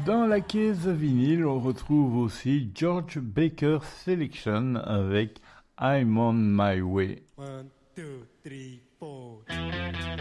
Dans la caisse vinyle, on retrouve aussi George Baker Selection avec I'm on my way. 1, 2, 3, 4.